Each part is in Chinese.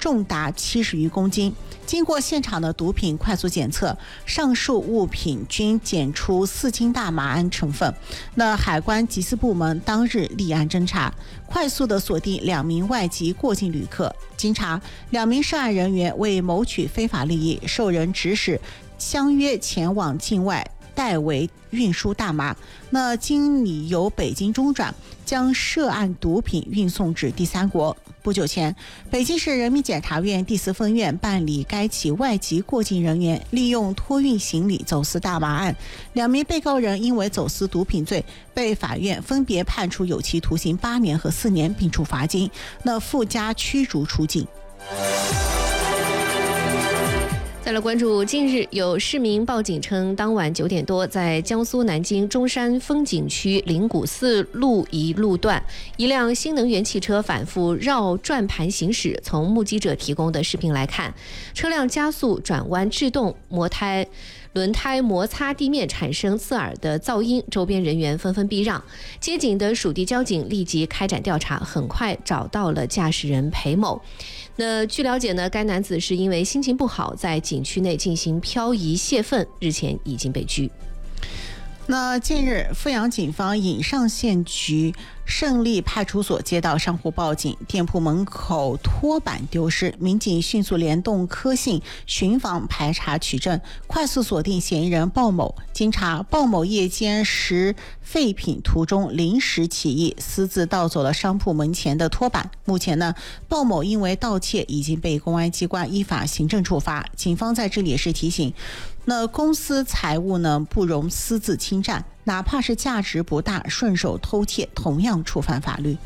重达70余公斤。经过现场的毒品快速检测，上述物品均检出4斤大麻胺成分。那海关缉私部门当日立案侦查，快速的锁定2名外籍过境旅客。经查，2名涉案人员为谋取非法利益，受人指使相约前往境外代为运输大麻，那经理由北京中转，将涉案毒品运送至第三国。不久前，北京市人民检察院第4分院办理该起外籍过境人员利用托运行李走私大麻案，2名被告人因为走私毒品罪被法院分别判处有期徒刑8年和4年，并处罚金，那附加驱逐出境。 再来关注，近日有市民报警称，当晚9点多，在江苏南京中山风景区灵谷寺路一路段，一辆新能源汽车反复绕转盘行驶。从目击者提供的视频来看，车辆加速转弯制动，轮胎摩擦地面产生刺耳的噪音，周边人员纷纷避让。接警的属地交警立即开展调查，很快找到了驾驶人裴某。那据了解呢，该男子是因为心情不好，在景区内进行漂移泄愤，日前已经被拘。 那近日，阜阳警方颍上县局胜利派出所接到商户报警，店铺门口托板丢失，民警迅速联动科信巡防排查取证，快速锁定嫌疑人鲍某。经查，鲍某夜间拾废品途中临时起意，私自盗走了商铺门前的托板。目前呢，鲍某因为盗窃已经被公安机关依法行政处罚。警方在这里也是提醒，那公司财物呢不容私自侵占，哪怕是价值不大，顺手偷窃同样触犯法律。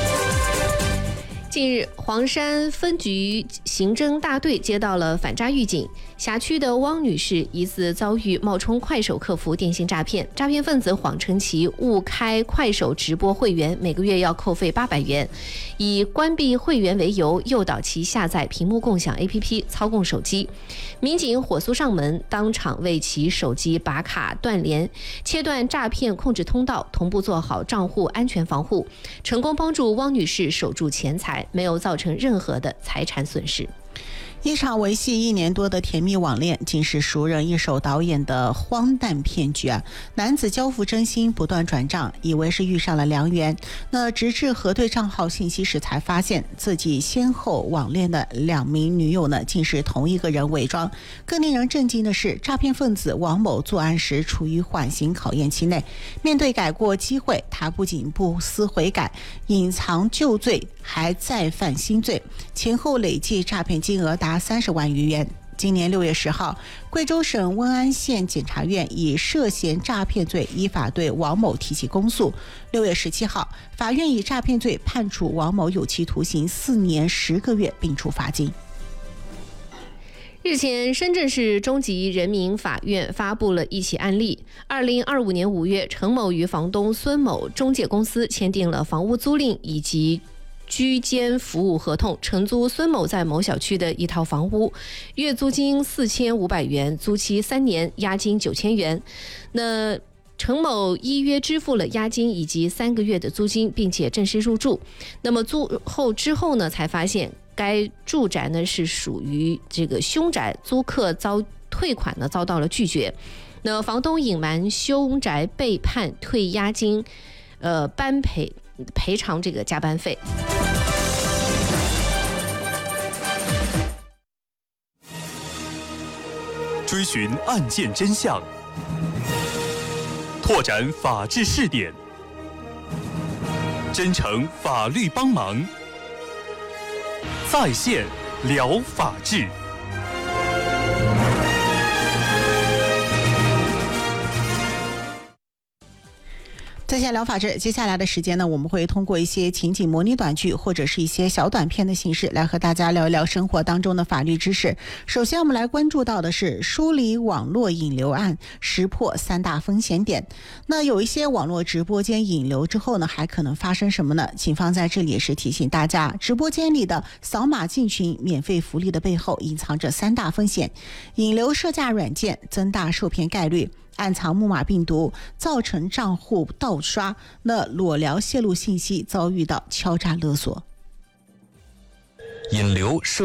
近日，黄山分局刑侦大队接到了反诈预警，辖区的汪女士疑似遭遇冒充快手客服电信诈骗，诈骗分子谎称其误开快手直播会员，每个月要扣费800元，以关闭会员为由，诱导其下载屏幕共享 APP 操控手机。民警火速上门，当场为其手机拔卡断连，切断诈骗控制通道，同步做好账户安全防护，成功帮助汪女士守住钱财，没有造成任何的财产损失。 一场维系1年多的甜蜜网恋，竟是熟人一手导演的荒诞骗局啊！男子交付真心，不断转账，以为是遇上了良缘，那直至核对账号信息时，才发现自己先后网恋的2名女友呢，竟是同一个人伪装。更令人震惊的是，诈骗分子王某作案时处于缓刑考验期内，面对改过机会，他不仅不思悔改，隐藏旧罪，还再犯新罪，前后累计诈骗金额达30万余元。今年6月10号，贵州省温安县检察院以涉嫌诈骗罪依法对王某提起公诉。6月17号，法院以诈骗罪判处王某有期徒刑4年10个月，并处罚金。 日前，深圳市中级人民法院发布了一起案例。2025年5月，程某与房东孙某中介公司签订了房屋租赁以及居间服务合同，承租孙某在某小区的一套房屋，月租金4500元，租期3年，押金9000元。那程某依约支付了押金以及3个月的租金，并且正式入住。那么之后呢，才发现该住宅呢是属于这个凶宅，租客遭退款呢遭到了拒绝。那房东隐瞒凶宅被判退押金，赔偿这个加班费。 追寻案件真相，拓展法治视点，真诚法律帮忙，在线聊法治。 在线聊法治，接下来的时间呢，我们会通过一些情景模拟短剧或者是一些小短片的形式来和大家聊一聊生活当中的法律知识。首先我们来关注到的是梳理网络引流案，识破3大风险点。那有一些网络直播间引流之后呢，还可能发生什么呢？警方在这里也是提醒大家，直播间里的扫码进群免费福利的背后隐藏着3大风险：引流设价软件增大受骗概率，暗藏木马病毒，造成账户盗刷，那裸聊泄露信息，遭遇到敲诈勒索。 引流